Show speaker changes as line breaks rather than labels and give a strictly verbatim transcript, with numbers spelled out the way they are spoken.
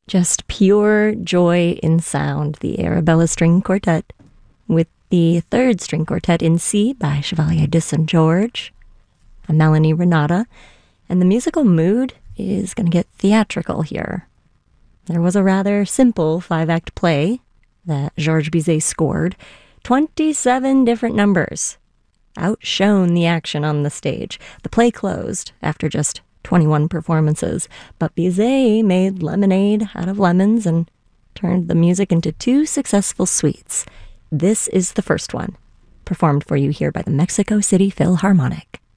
Just pure joy in sound, the Arabella String Quartet, with the third string quartet in C by Chevalier de Saint George, a Melanie Renata, and the musical mood is going to get theatrical here. There was a rather simple five-act play that Georges Bizet scored, twenty-seven different numbers, outshone the action on the stage. The play closed after just twenty-one performances, but Bizet made lemonade out of lemons and turned the music into two successful suites. This is the first one, performed for you here by the Mexico City Philharmonic.